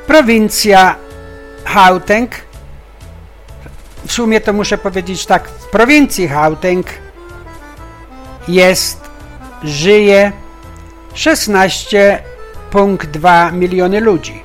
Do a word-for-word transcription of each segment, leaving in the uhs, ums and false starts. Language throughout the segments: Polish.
Prowincja Gauteng, w sumie to muszę powiedzieć tak, w prowincji Gauteng jest, żyje szesnaście przecinek dwa miliony ludzi.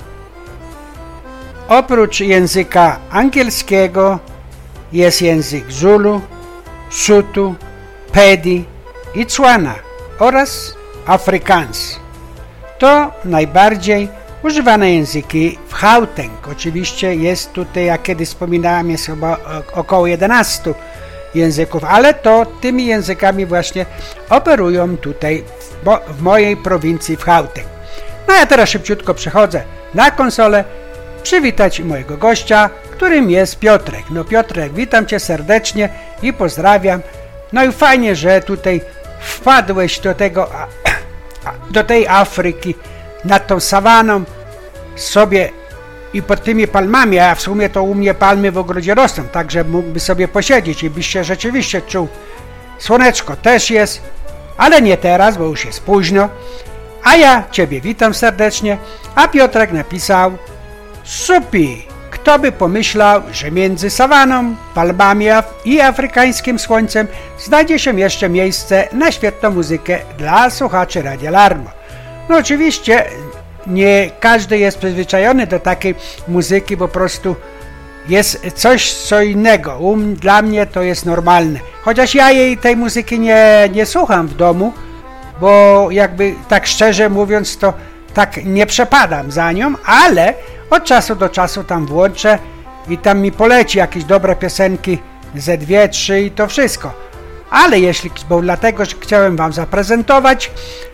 Oprócz języka angielskiego jest język Zulu, Sotho, Pedi i Tswana oraz Afrikaans. To najbardziej używane języki w Gauteng. Oczywiście jest tutaj, jak kiedyś wspominałem, jest chyba około jedenaście języków, ale to tymi językami właśnie operują tutaj w, w mojej prowincji w Gauteng. No ja teraz szybciutko przechodzę na konsolę, przywitać mojego gościa, którym jest Piotrek. No Piotrek, witam Cię serdecznie i pozdrawiam. No i fajnie, że tutaj wpadłeś do tego, do tej Afryki, nad tą sawaną sobie i pod tymi palmami, a w sumie to u mnie palmy w ogrodzie rosną, także mógłby sobie posiedzieć i byś się rzeczywiście czuł. Słoneczko też jest, ale nie teraz, bo już jest późno. A ja Ciebie witam serdecznie, a Piotrek napisał: supi, kto by pomyślał, że między sawaną, palmami i afrykańskim słońcem znajdzie się jeszcze miejsce na świetną muzykę dla słuchaczy Radia Larmo. No oczywiście nie każdy jest przyzwyczajony do takiej muzyki, po prostu jest coś co innego. Um, dla mnie to jest normalne. Chociaż ja jej tej muzyki nie, nie słucham w domu, bo jakby tak szczerze mówiąc to tak nie przepadam za nią, ale od czasu do czasu tam włączę i tam mi poleci jakieś dobre piosenki, ze dwie, trzy i to wszystko. Ale jeśli, bo dlatego, że chciałem Wam zaprezentować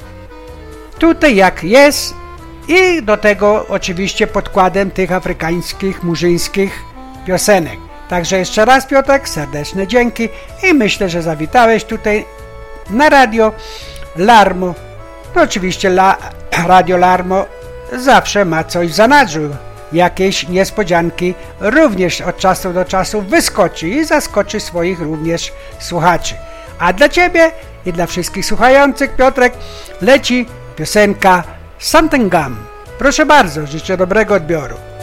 tutaj jak jest i do tego oczywiście podkładem tych afrykańskich, murzyńskich piosenek. Także jeszcze raz Piotrek, serdeczne dzięki i myślę, że zawitałeś tutaj na Radio Larmo. No oczywiście la, Radio Larmo zawsze ma coś w zanadrzu. Jakieś niespodzianki również od czasu do czasu wyskoczy i zaskoczy swoich również słuchaczy. A dla Ciebie i dla wszystkich słuchających, Piotrek, leci piosenka Santangam. Proszę bardzo, życzę dobrego odbioru.